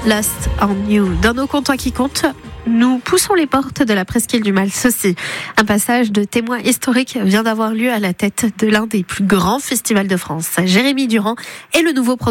Lost on You. Dans nos comptoirs qui comptent, nous poussons les portes de la presqu'île du Mals-Saucy. Un passage de témoin historique vient d'avoir lieu à la tête de l'un des plus grands festivals de France. Jérémy Durand est le nouveau